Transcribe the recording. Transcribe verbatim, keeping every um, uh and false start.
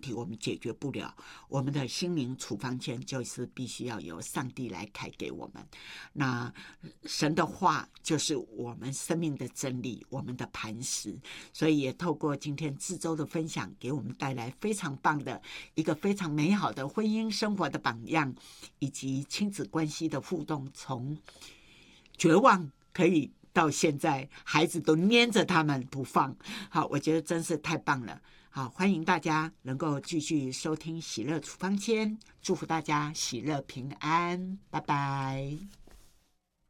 题我们解决不了，我们的心灵处方签就是必须要由上帝来开给我们。那神的话就是我们生命的真理，我们的磐石。所以也透过今天志周的分享，给我们带来非常棒的一个非常美好的婚姻生活的榜样，以及亲子关系的互动，从绝望可以到现在孩子都黏着他们不放。好，我觉得真是太棒了。好，欢迎大家能够继续收听喜乐处方签，祝福大家喜乐平安，拜拜。